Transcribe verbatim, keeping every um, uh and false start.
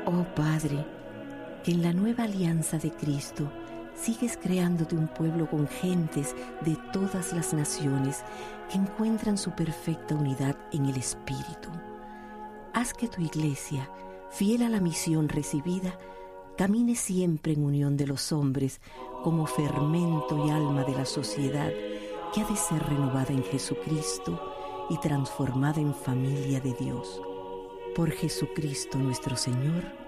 Oh Padre, que en la nueva alianza de Cristo sigues creándote un pueblo con gentes de todas las naciones que encuentran su perfecta unidad en el Espíritu. Haz que tu Iglesia, fiel a la misión recibida, camine siempre en unión de los hombres como fermento y alma de la sociedad que ha de ser renovada en Jesucristo y transformada en familia de Dios. Por Jesucristo nuestro Señor.